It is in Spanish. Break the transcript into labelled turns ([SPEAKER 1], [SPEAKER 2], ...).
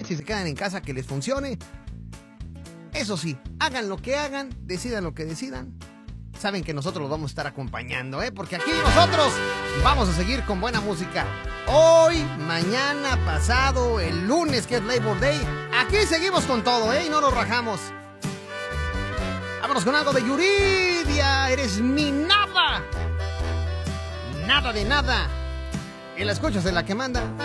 [SPEAKER 1] Si se quedan en casa, que les funcione. Eso sí, hagan lo que hagan, decidan lo que decidan. Saben que nosotros los vamos a estar acompañando, porque aquí nosotros vamos a seguir con buena música. Hoy, mañana, pasado, el lunes que es Labor Day, aquí seguimos con todo, y no nos rajamos. Vámonos con algo de Yuridia, eres mi nada. Nada de nada. Y la escuchas de la que manda.